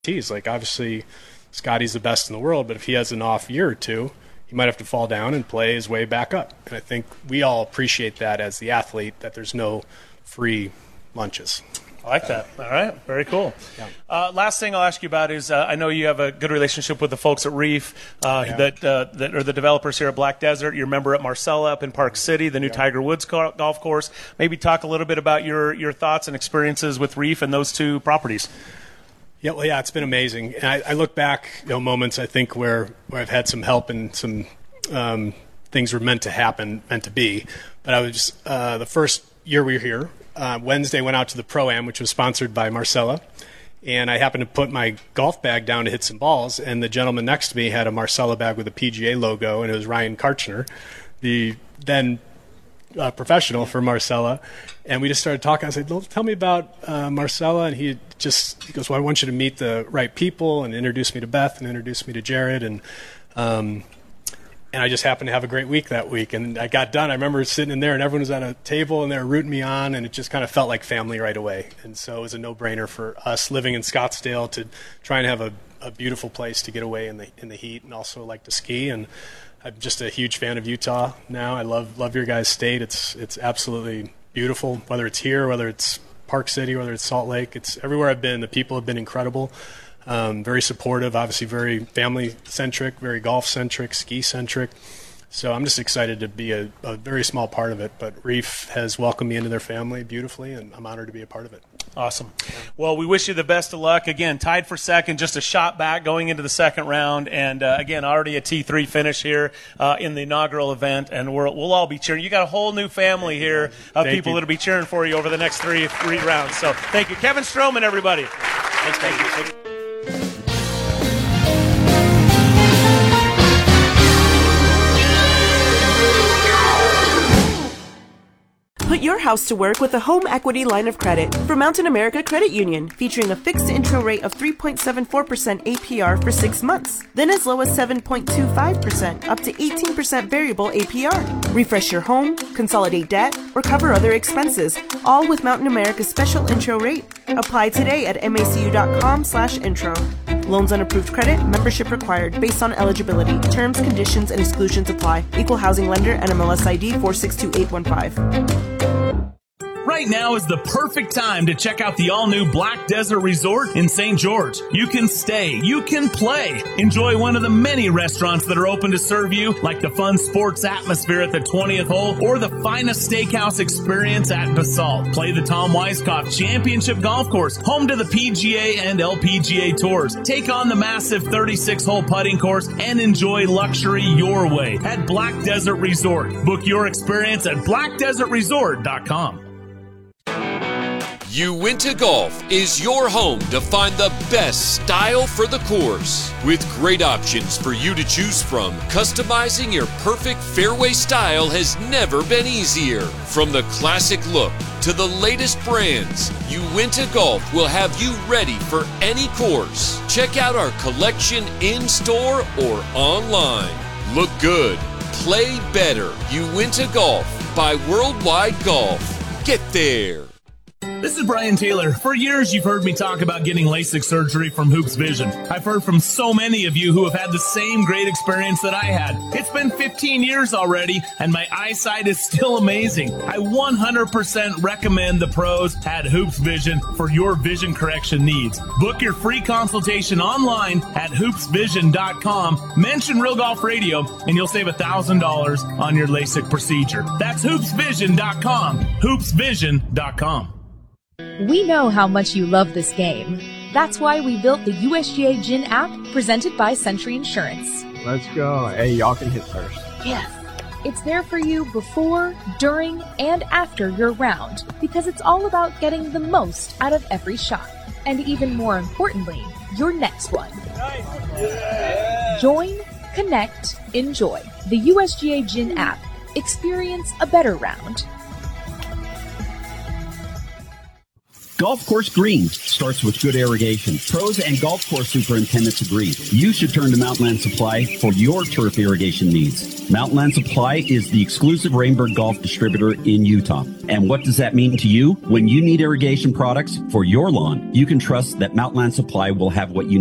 guarantees. Like, obviously, Scotty's the best in the world, but if he has an off year or two, he might have to fall down and play his way back up. And I think we all appreciate that as the athlete, that there's no free lunches. I like that. All right. Very cool. Yeah. Last thing I'll ask you about is I know you have a good relationship with the folks at Reef that are the developers here at Black Desert. You're a member at Marcella up in Park City, the new Tiger Woods golf course. Maybe talk a little bit about your thoughts and experiences with Reef and those two properties. Yeah, well, it's been amazing. And I look back, moments I think where I've had some help and some things were meant to happen, meant to be. But I was the first year we were here. Wednesday went out to the Pro-Am, which was sponsored by Marcella, and I happened to put my golf bag down to hit some balls, and the gentleman next to me had a Marcella bag with a PGA logo, and it was Ryan Karchner, the then professional for Marcella, and we just started talking. I said, well, tell me about Marcella, and he goes, well, I want you to meet the right people, and introduce me to Beth, and introduce me to Jared, and I just happened to have a great week that week. And I got done. I remember sitting in there, and everyone was at a table, and they were rooting me on, and it just kind of felt like family right away. And so it was a no-brainer for us living in Scottsdale to try and have a beautiful place to get away in the heat, and also like to ski. And I'm just a huge fan of Utah now. I love your guys' state. It's absolutely beautiful, whether it's here, whether it's Park City, whether it's Salt Lake. It's everywhere I've been. The people have been incredible. Very supportive, obviously very family-centric, very golf-centric, ski-centric. So I'm just excited to be a very small part of it. But Reef has welcomed me into their family beautifully, and I'm honored to be a part of it. Awesome. Well, we wish you the best of luck. Again, tied for second, just a shot back going into the second round. And, again, already a T3 finish here in the inaugural event. And we'll all be cheering. You got a whole new family here of people that will be cheering for you over the next three rounds. So thank you. Kevin Stroman, everybody. Thanks, thank you. Put your house to work with a home equity line of credit from Mountain America Credit Union, featuring a fixed intro rate of 3.74% APR for 6 months, then as low as 7.25% up to 18% variable APR. Refresh your home, consolidate debt, or cover other expenses, all with Mountain America's special intro rate. Apply today at macu.com/intro. Loans on approved credit, membership required based on eligibility. Terms, conditions, and exclusions apply. Equal housing lender, NMLS ID 462815. Right now is the perfect time to check out the all-new Black Desert Resort in St. George. You can stay, you can play. Enjoy one of the many restaurants that are open to serve you, like the fun sports atmosphere at the 20th hole or the finest steakhouse experience at Basalt. Play the Tom Weiskopf Championship Golf Course, home to the PGA and LPGA Tours. Take on the massive 36-hole putting course and enjoy luxury your way at Black Desert Resort. Book your experience at blackdesertresort.com. Uinta Golf is your home to find the best style for the course. With great options for you to choose from, customizing your perfect fairway style has never been easier. From the classic look to the latest brands, Uinta Golf will have you ready for any course. Check out our collection in-store or online. Look good, play better. Uinta Golf by Worldwide Golf. Get there. This is Brian Taylor. For years, you've heard me talk about getting LASIK surgery from Hoops Vision. I've heard from so many of you who have had the same great experience that I had. It's been 15 years already, and my eyesight is still amazing. I 100% recommend the pros at Hoops Vision for your vision correction needs. Book your free consultation online at hoopsvision.com. Mention Real Golf Radio, and you'll save $1,000 on your LASIK procedure. That's hoopsvision.com. hoopsvision.com. We know how much you love this game. That's why we built the USGA Gin app presented by Century Insurance. Let's go. Hey, y'all can hit first. Yes. It's there for you before, during, and after your round because it's all about getting the most out of every shot. And even more importantly, your next one. Join, connect, enjoy. The USGA Gin app. Experience a better round. Golf course green starts with good irrigation. Pros and golf course superintendents agree. You should turn to Mountainland Supply for your turf irrigation needs. Mountainland Supply is the exclusive Rainbird Golf distributor in Utah. And what does that mean to you? When you need irrigation products for your lawn, you can trust that Mountainland Supply will have what you